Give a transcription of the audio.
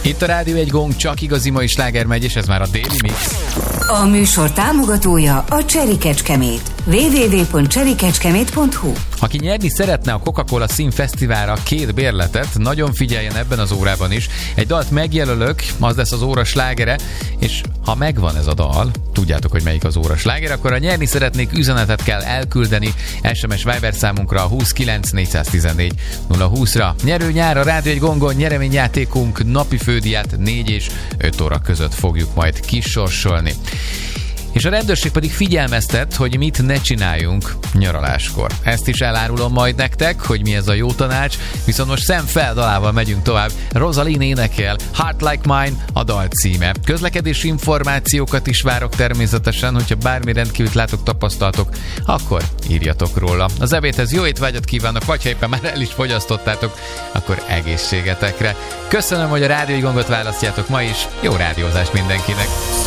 Itt a Rádió egy Gong, csak igazi mai sláger megy, és ez már a Déli Mix. A műsor támogatója a Cherry Kecskemét. www.cherrykecskemét.hu. Aki nyerni szeretne a Coca-Cola Színfesztiválra 2 bérletet, nagyon figyeljen ebben az órában is. Egy dalt megjelölök, az lesz az óra slágere, és ha megvan ez a dal, tudjátok, hogy melyik az óra sláger, akkor a nyerni szeretnék üzenetet kell elküldeni SMS Viber számunkra a 29 414 020-ra. Nyerő nyár a Rádió egy Gongon, nyereményjátékunk napi fődíját 4 és 5 óra között fogjuk majd kisorsolni. És a rendőrség pedig figyelmeztet, hogy mit ne csináljunk nyaraláskor. Ezt is elárulom majd nektek, hogy mi ez a jó tanács, viszont most Sam Feld dalával megyünk tovább. Rosalind énekel, Heart Like Mine a dal címe. Közlekedési információkat is várok természetesen, hogyha bármi rendkívül látok, tapasztaltok, akkor írjatok róla. Az ebédhez jó étvágyat kívánok, vagy ha éppen már el is fogyasztottátok, akkor egészségetekre. Köszönöm, hogy a Rádió egy Gongot választjátok ma is. Jó rádiózást mindenkinek!